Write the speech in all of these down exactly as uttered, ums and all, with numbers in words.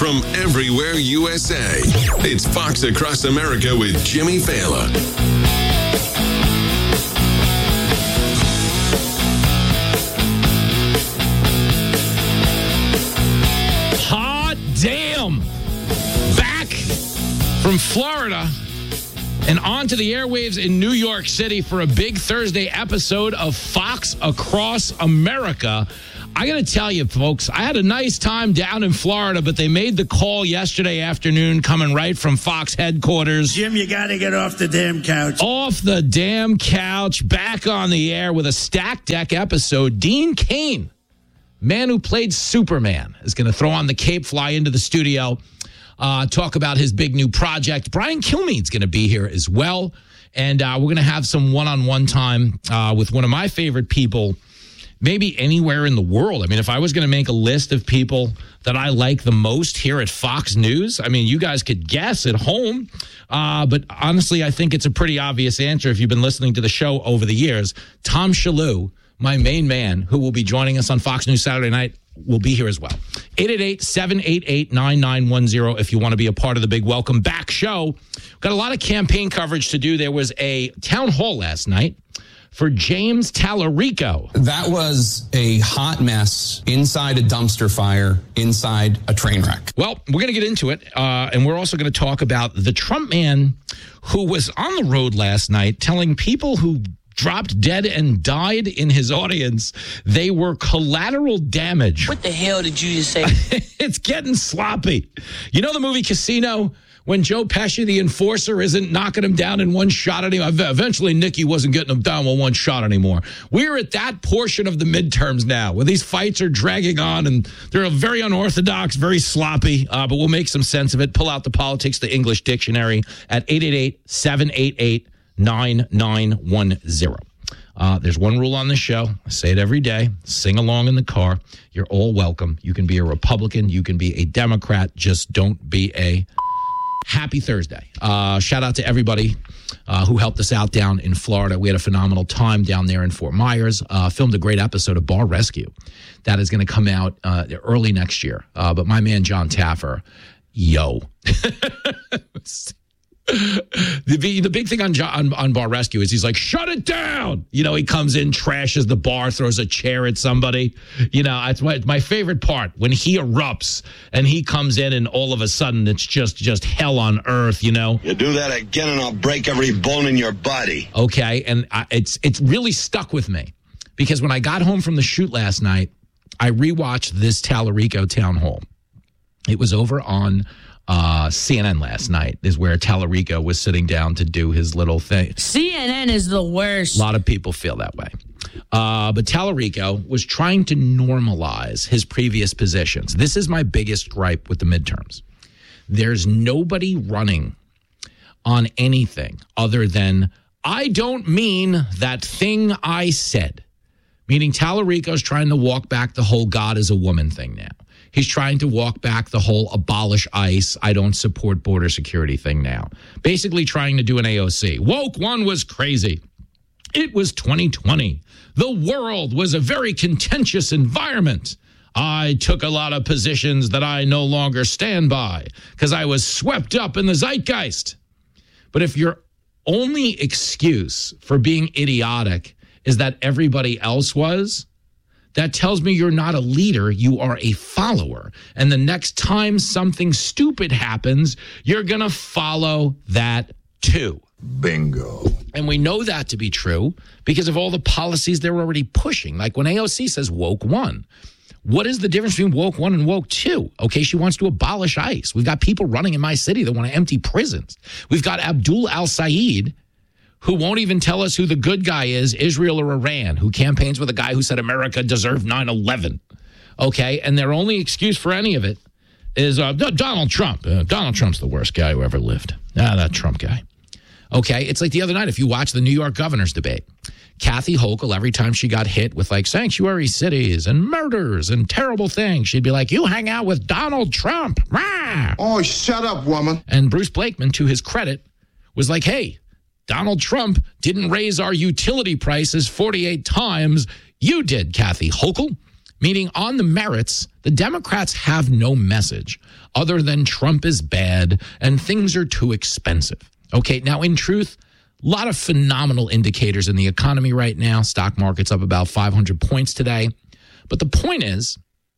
from everywhere U S A. It's Fox Across America with Jimmy Fallon. Hot damn! Back from Florida and onto the airwaves in New York City for a big Thursday episode of Fox Across America. I got to tell you, folks, I had a nice time down in Florida, but they made the call yesterday afternoon coming right from Fox headquarters. Jim, you got to get off the damn couch. Off the damn couch, back on the air with a stacked deck episode. Dean Cain, man who played Superman, is going to throw on the cape, fly into the studio, uh, talk about his big new project. Brian Kilmeade's going to be here as well, and uh, we're going to have some one-on-one time uh, with one of my favorite people, maybe anywhere in the world. I mean, if I was going to make a list of people that I like the most here at Fox News, I mean, you guys could guess at home. Uh, but honestly, I think it's a pretty obvious answer if you've been listening to the show over the years. Tom Shillue, my main man, who will be joining us on Fox News Saturday night, will be here as well. eight eight eight, seven eight eight, nine nine one zero if you want to be a part of the big welcome back show. Got a lot of campaign coverage to do. There was a town hall last night for James Tallarico. That was a hot mess inside a dumpster fire, inside a train wreck. Well, we're going to get into it, uh, and we're also going to talk about the Trump man who was on the road last night telling people who dropped dead and died in his audience they were collateral damage. What the hell did you just say? It's getting sloppy. You know the movie Casino? When Joe Pesci, the enforcer, isn't knocking him down in one shot anymore. Eventually, Nicky wasn't getting him down with one shot anymore. We're at that portion of the midterms now, where these fights are dragging on, and they're very unorthodox, very sloppy, uh, but we'll make some sense of it. Pull out the politics, the English dictionary at eight eight eight, seven eight eight, nine nine one zero. Uh, there's one rule on the show. I say it every day. Sing along in the car. You're all welcome. You can be a Republican. You can be a Democrat. Just don't be a... Happy Thursday. Uh, shout out to everybody uh, who helped us out down in Florida. We had a phenomenal time down there in Fort Myers. Uh, filmed a great episode of Bar Rescue. That is going to come out uh, early next year. Uh, but my man, John Taffer, yo. The, the big thing on, on on Bar Rescue is he's like, shut it down. You know, he comes in, trashes the bar, throws a chair at somebody. You know, it's my, it's my favorite part when he erupts and he comes in and all of a sudden it's just just hell on earth, you know. You do that again and I'll break every bone in your body. Okay, and I, it's it's really stuck with me because when I got home from the shoot last night, I rewatched this Tallarico town hall. It was over on Uh, C N N last night is where Tallarico was sitting down to do his little thing. C N N is the worst. A lot of people feel that way. Uh, but Tallarico was trying to normalize his previous positions. This is my biggest gripe with the midterms. There's nobody running on anything other than, I don't mean that thing I said. Meaning Tallarico's trying to walk back the whole God is a woman thing now. He's trying to walk back the whole abolish ICE, I don't support border security thing now. Basically trying to do an A O C. Woke one was crazy. It was twenty twenty. The world was a very contentious environment. I took a lot of positions that I no longer stand by because I was swept up in the zeitgeist. But if your only excuse for being idiotic is that everybody else was, that tells me you're not a leader, you are a follower. And the next time something stupid happens, you're going to follow that too. Bingo. And we know that to be true because of all the policies they're already pushing. Like when A O C says woke one. What is the difference between woke one and woke two? Okay, she wants to abolish ICE. We've got people running in my city that want to empty prisons. We've got Abdul al-Sayed, who won't even tell us who the good guy is, Israel or Iran, who campaigns with a guy who said America deserved nine eleven. Okay, and their only excuse for any of it is uh, Donald Trump. Uh, Donald Trump's the worst guy who ever lived. Ah, that Trump guy. Okay, it's like the other night, if you watch the New York governor's debate, Kathy Hochul, every time she got hit with like sanctuary cities and murders and terrible things, she'd be like, you hang out with Donald Trump. Rah! Oh, shut up, woman. And Bruce Blakeman, to his credit, was like, hey, Donald Trump didn't raise our utility prices forty-eight times. You did, Kathy Hochul. Meaning on the merits, the Democrats have no message other than Trump is bad and things are too expensive. Okay, now in truth, a lot of phenomenal indicators in the economy right now. Stock market's up about five hundred points today. But the point is,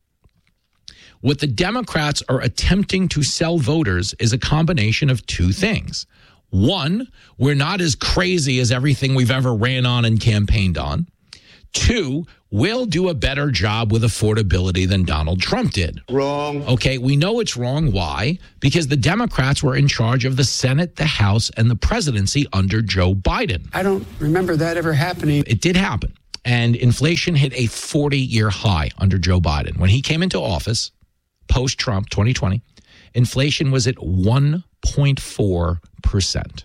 what the Democrats are attempting to sell voters is a combination of two things. One, we're not as crazy as everything we've ever ran on and campaigned on. Two, we'll do a better job with affordability than Donald Trump did. Wrong. Okay, we know it's wrong. Why? Because the Democrats were in charge of the Senate, the House, and the presidency under Joe Biden. I don't remember that ever happening. It did happen. And inflation hit a forty-year high under Joe Biden. When he came into office, post-Trump, twenty twenty, inflation was at one point four percent.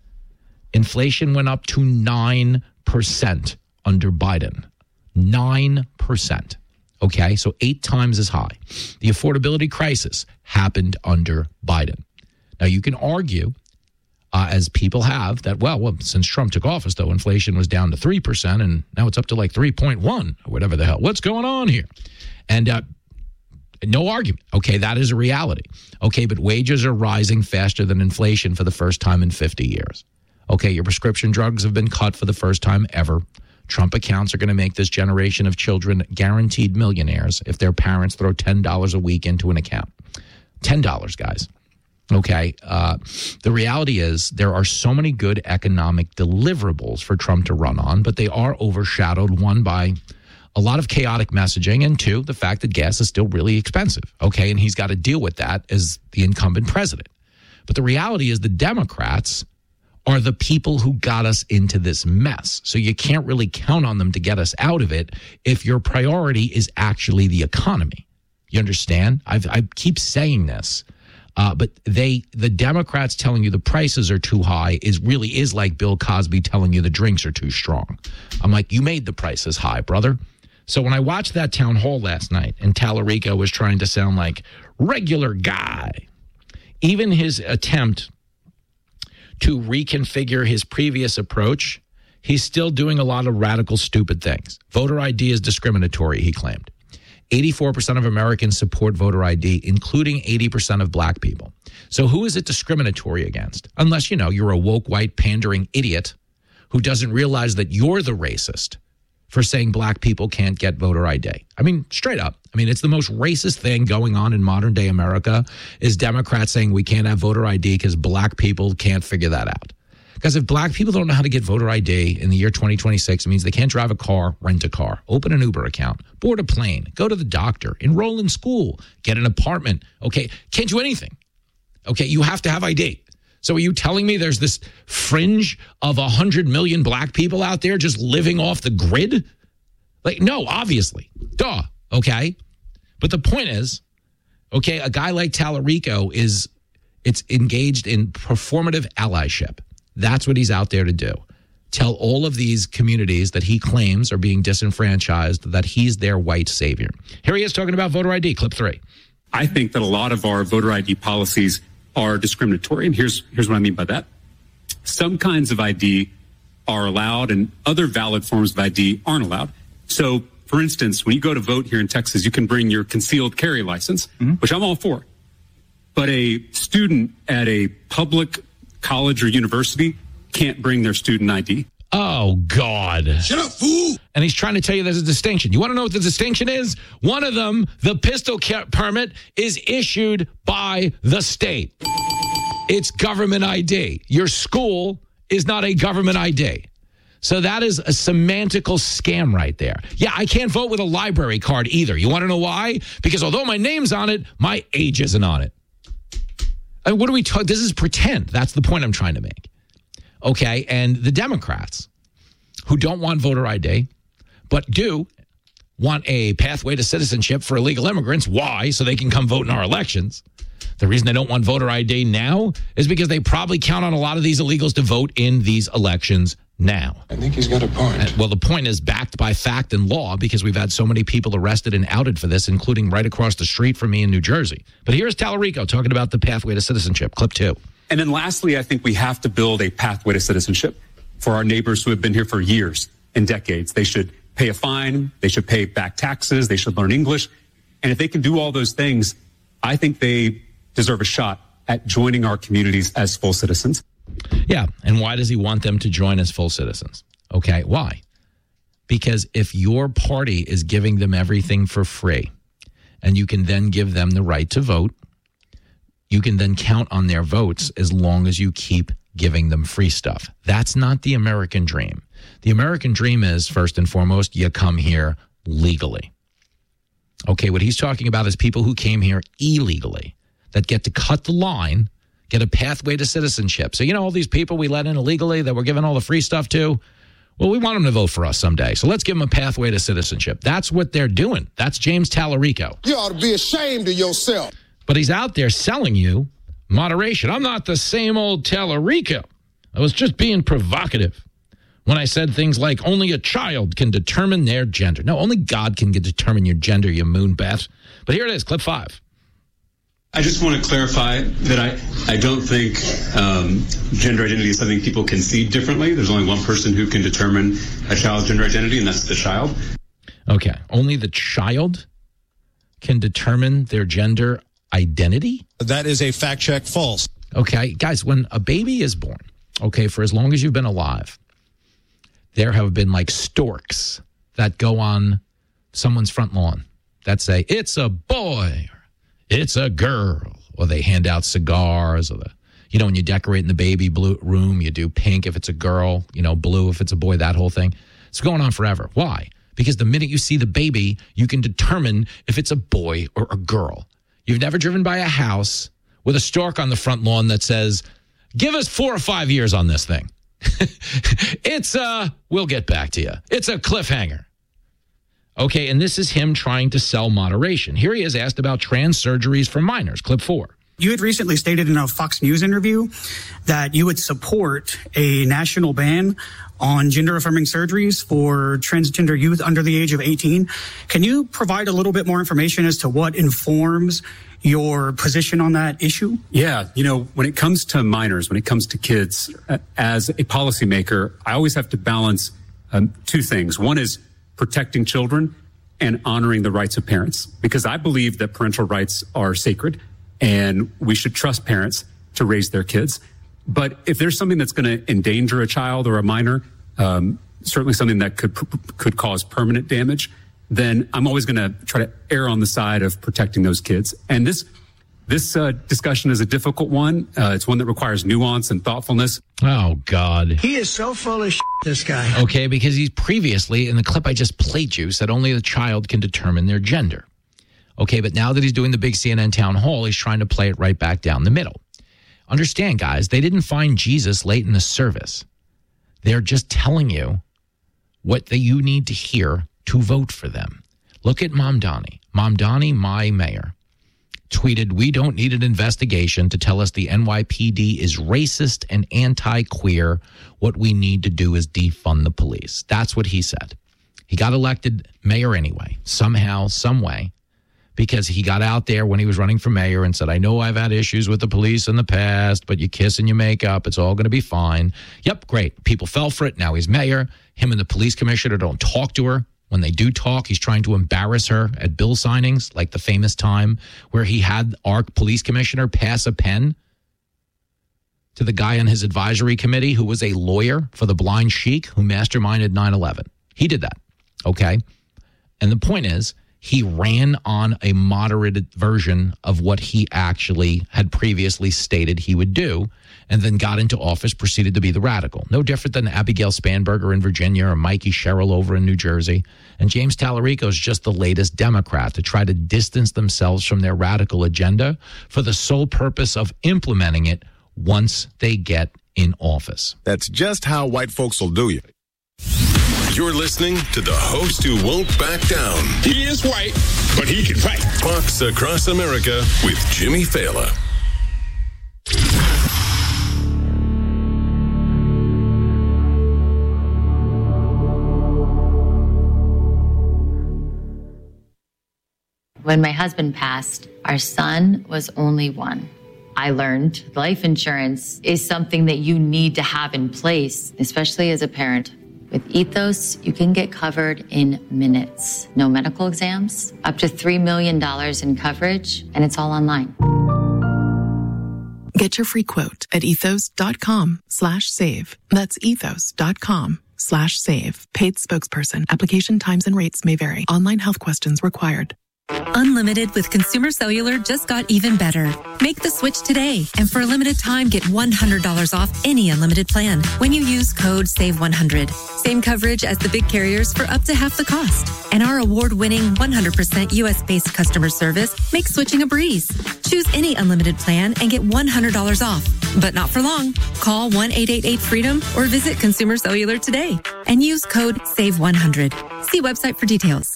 Inflation went up to nine percent under Biden. nine percent. Okay, so eight times as high. The affordability crisis happened under Biden. Now, you can argue, uh, as people have, that, well, well, since Trump took office, though, inflation was down to three percent, and now it's up to like three point one, or whatever the hell. What's going on here? And uh, no argument. Okay, that is a reality. Okay, but wages are rising faster than inflation for the first time in fifty years. Okay, your prescription drugs have been cut for the first time ever. Trump accounts are going to make this generation of children guaranteed millionaires if their parents throw ten dollars a week into an account. ten dollars, guys. Okay. Uh, the reality is there are so many good economic deliverables for Trump to run on, but they are overshadowed, one, by a lot of chaotic messaging, and two, the fact that gas is still really expensive. Okay. And he's got to deal with that as the incumbent president. But the reality is the Democrats are the people who got us into this mess. So you can't really count on them to get us out of it if your priority is actually the economy. You understand? I've, I keep saying this, uh, but they, the Democrats telling you the prices are too high is really is like Bill Cosby telling you the drinks are too strong. I'm like, you made the prices high, brother. So when I watched that town hall last night and Tallarico was trying to sound like regular guy, even his attempt to reconfigure his previous approach, he's still doing a lot of radical, stupid things. Voter I D is discriminatory, he claimed. eighty-four percent of Americans support voter I D, including eighty percent of black people. So who is it discriminatory against? Unless, you know, you're a woke, white, pandering idiot who doesn't realize that you're the racist for saying black people can't get voter I D. I mean, straight up. I mean, it's the most racist thing going on in modern day America is Democrats saying we can't have voter I D because black people can't figure that out. Because if black people don't know how to get voter I D in the year twenty twenty-six, it means they can't drive a car, rent a car, open an Uber account, board a plane, go to the doctor, enroll in school, get an apartment. Okay, can't do anything. Okay, you have to have I D. So are you telling me there's this fringe of one hundred million black people out there just living off the grid? Like, no, obviously. Duh. Okay. But the point is, okay, a guy like Tallarico is, it's engaged in performative allyship. That's what he's out there to do. Tell all of these communities that he claims are being disenfranchised that he's their white savior. Here he is talking about voter I D, clip three. I think that a lot of our voter I D policies are discriminatory. And here's here's what I mean by that. Some kinds of I D are allowed and other valid forms of I D aren't allowed. So, for instance, when you go to vote here in Texas, you can bring your concealed carry license, mm-hmm. which I'm all for. But a student at a public college or university can't bring their student I D. Oh, God. Shut up, fool! And he's trying to tell you there's a distinction. You want to know what the distinction is? One of them, the pistol permit, is issued by the state. It's government I D. Your school is not a government I D. So that is a semantical scam right there. Yeah, I can't vote with a library card either. You want to know why? Because although my name's on it, my age isn't on it. And what are we talking? This is pretend. That's the point I'm trying to make. Okay, and the Democrats, who don't want voter I D, but do want a pathway to citizenship for illegal immigrants. Why? So they can come vote in our elections. The reason they don't want voter I D now is because they probably count on a lot of these illegals to vote in these elections now. I think he's got a point. And, well, the point is backed by fact and law because we've had so many people arrested and outed for this, including right across the street from me in New Jersey. But here's Tallarico talking about the pathway to citizenship. Clip two. And then lastly, I think we have to build a pathway to citizenship for our neighbors who have been here for years and decades. They should pay a fine. They should pay back taxes. They should learn English. And if they can do all those things, I think they deserve a shot at joining our communities as full citizens. Yeah. And why does he want them to join as full citizens? Okay. Why? Because if your party is giving them everything for free and you can then give them the right to vote, you can then count on their votes as long as you keep giving them free stuff. That's not the American dream. The American dream is, first and foremost, you come here legally. Okay, what he's talking about is people who came here illegally that get to cut the line, get a pathway to citizenship. So, you know, all these people we let in illegally that we're giving all the free stuff to, well, we want them to vote for us someday. So let's give them a pathway to citizenship. That's what they're doing. That's James Tallarico. You ought to be ashamed of yourself. But he's out there selling you moderation. I'm not the same old Tallarico. I was just being provocative when I said things like only a child can determine their gender. No, only God can determine your gender, you moonbeth. But here it is, clip five. I just want to clarify that I, I don't think um, gender identity is something people can see differently. There's only one person who can determine a child's gender identity, and that's the child. Okay, only the child can determine their gender identity? That is a fact check false. Okay, guys, when a baby is born, okay, for as long as you've been alive, there have been like storks that go on someone's front lawn that say, it's a boy, or it's a girl, or they hand out cigars, or the, you know, when you decorate in the baby blue room, you do pink if it's a girl, you know, blue if it's a boy, that whole thing. It's going on forever. Why? Because the minute you see the baby, you can determine if it's a boy or a girl. You've never driven by a house with a stork on the front lawn that says, give us four or five years on this thing. It's a, we'll get back to you. It's a cliffhanger. Okay, and this is him trying to sell moderation. Here he is asked about trans surgeries for minors. Clip four. You had recently stated in a Fox News interview that you would support a national ban on gender-affirming surgeries for transgender youth under the age of eighteen. Can you provide a little bit more information as to what informs your position on that issue? Yeah, you know, when it comes to minors, when it comes to kids, uh, as a policymaker, I always have to balance um, two things. One is protecting children and honoring the rights of parents, because I believe that parental rights are sacred and we should trust parents to raise their kids. But if there's something that's going to endanger a child or a minor, um, certainly something that could could cause permanent damage, then I'm always going to try to err on the side of protecting those kids. And this this uh, discussion is a difficult one. Uh, it's one that requires nuance and thoughtfulness. Oh, God. He is so full of shit, this guy. Okay, because he's previously, in the clip I just played you, said only the child can determine their gender. Okay, but now that he's doing the big C N N town hall, he's trying to play it right back down the middle. Understand, guys, they didn't find Jesus late in the service. They're just telling you what the, you need to hear to vote for them. Look at Mamdani. Mamdani, my mayor, tweeted, we don't need an investigation to tell us the N Y P D is racist and anti-queer. What we need to do is defund the police. That's what he said. He got elected mayor anyway, somehow, some way, because he got out there when he was running for mayor and said, I know I've had issues with the police in the past, but you kiss and you make up. It's all going to be fine. Yep, great. People fell for it. Now he's mayor. Him and the police commissioner don't talk to her. When they do talk, he's trying to embarrass her at bill signings, like the famous time where he had our police commissioner pass a pen to the guy on his advisory committee who was a lawyer for the blind sheik who masterminded nine eleven. He did that, okay? And the point is, he ran on a moderated version of what he actually had previously stated he would do, and then got into office, proceeded to be the radical. No different than Abigail Spanberger in Virginia or Mikey Sherrill over in New Jersey. And James Tallarico is just the latest Democrat to try to distance themselves from their radical agenda for the sole purpose of implementing it once they get in office. That's just how white folks will do you. You're listening to the host who won't back down. He is white, but he can fight. Fox Across America with Jimmy Fallon. When my husband passed, our son was only one. I learned life insurance is something that you need to have in place, especially as a parent. With Ethos, you can get covered in minutes. No medical exams, up to three million dollars in coverage, and it's all online. Get your free quote at ethos.com slash save. That's ethos.com slash save. Paid spokesperson. Application times and rates may vary. Online health questions required. Unlimited with Consumer Cellular just got even better. Make the switch today, and for a limited time, get one hundred dollars off any unlimited plan when you use code save one hundred. Same coverage as the big carriers for up to half the cost. And our award-winning one hundred percent U S-based customer service makes switching a breeze. Choose any unlimited plan and get one hundred dollars off. But not for long. Call one eight eight eight freedom or visit Consumer Cellular today and use code save one hundred. See website for details.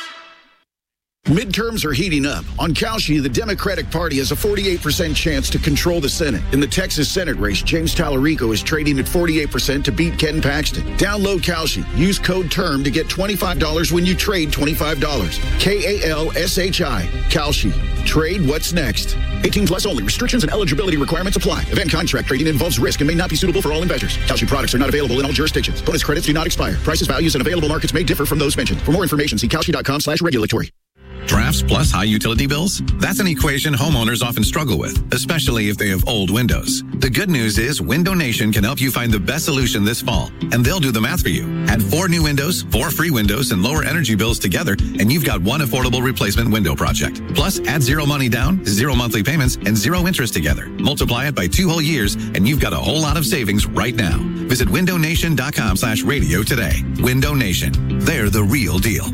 Midterms are heating up. On Kalshi, the Democratic Party has a forty-eight percent chance to control the Senate. In the Texas Senate race, James Tallarico is trading at forty-eight percent to beat Ken Paxton. Download Kalshi. Use code TERM to get twenty-five dollars when you trade twenty-five dollars. K A L S H I. Kalshi. Trade what's next. eighteen plus only. Restrictions and eligibility requirements apply. Event contract trading involves risk and may not be suitable for all investors. Kalshi products are not available in all jurisdictions. Bonus credits do not expire. Prices, values, and available markets may differ from those mentioned. For more information, see kalshi.com slash regulatory. Drafts plus high utility bills? That's an equation homeowners often struggle with, especially if they have old windows. The good news is Window Nation can help you find the best solution this fall, and they'll do the math for you. Add four new windows, four free windows, and lower energy bills together, and you've got one affordable replacement window project. Plus, add zero money down, zero monthly payments, and zero interest together. Multiply it by two whole years, and you've got a whole lot of savings right now. Visit window nation dot com slash radio today. Window Nation. They're the real deal.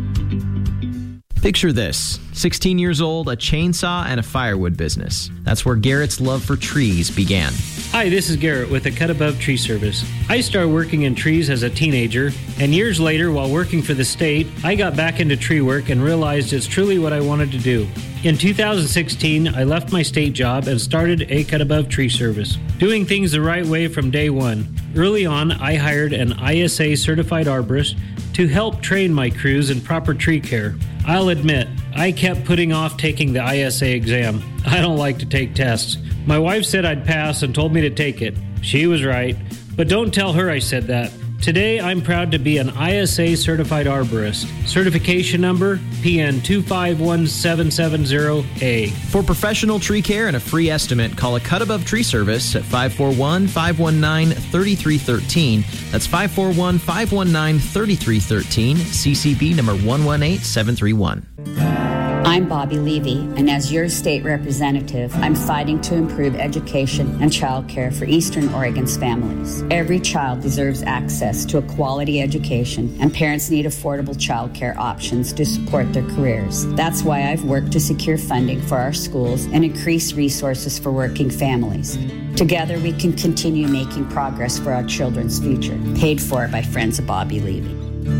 Picture this, sixteen years old, a chainsaw, and a firewood business. That's where Garrett's love for trees began. Hi, this is Garrett with the Cut Above Tree Service. I started working in trees as a teenager, and years later, while working for the state, I got back into tree work and realized it's truly what I wanted to do. In two thousand sixteen, I left my state job and started a Cut Above Tree Service, doing things the right way from day one. Early on, I hired an I S A certified arborist to help train my crews in proper tree care. I'll admit, I kept putting off taking the I S A exam. I don't like to take tests. My wife said I'd pass and told me to take it. She was right, but don't tell her I said that. Today, I'm proud to be an I S A certified arborist. Certification number P N two five one seven seven zero A. For professional tree care and a free estimate, call a Cut Above Tree Service at five four one, five one nine, three three one three. That's five four one, five one nine, three three one three, C C B number one one eight seven three one. I'm Bobby Levy, and as your state representative, I'm fighting to improve education and child care for Eastern Oregon's families. Every child deserves access to a quality education, and parents need affordable child care options to support their careers. That's why I've worked to secure funding for our schools and increase resources for working families. Together, we can continue making progress for our children's future. Paid for by Friends of Bobby Levy.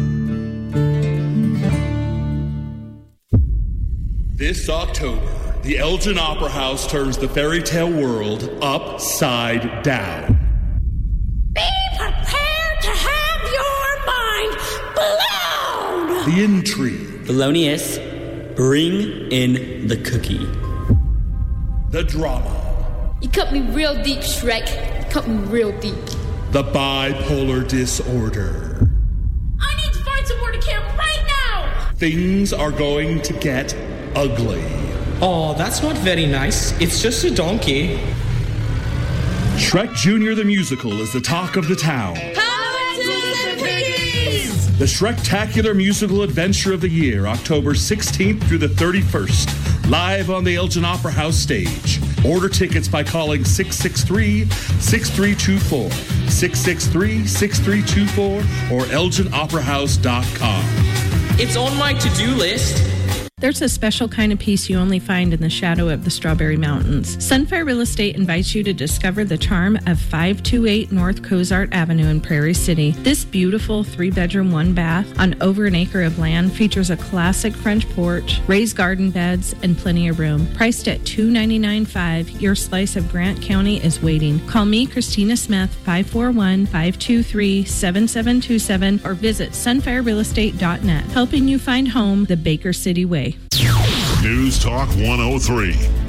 This October, the Elgin Opera House turns the fairy tale world upside down. Be prepared to have your mind blown! The intrigue. Thelonious, bring in the cookie. The drama. You cut me real deep, Shrek. You cut me real deep. The bipolar disorder. I need to find somewhere to camp right now! Things are going to get ugly. Oh, that's not very nice. It's just a donkey. Shrek Junior the Musical is the talk of the town. Come to the piggies! The Shrektacular Musical Adventure of the Year, October sixteenth through the thirty-first. Live on the Elgin Opera House stage. Order tickets by calling six six three, six three two four, six six three, six three two four or elgin opera house dot com. It's on my to-do list. There's a special kind of peace you only find in the shadow of the Strawberry Mountains. Sunfire Real Estate invites you to discover the charm of five two eight North Cozart Avenue in Prairie City. This beautiful three-bedroom, one-bath on over an acre of land features a classic French porch, raised garden beds, and plenty of room. Priced at two hundred ninety-nine thousand five hundred dollars, your slice of Grant County is waiting. Call me, Christina Smith, five four one, five two three, seven seven two seven or visit sunfire real estate dot net, helping you find home the Baker City way. News Talk one oh three,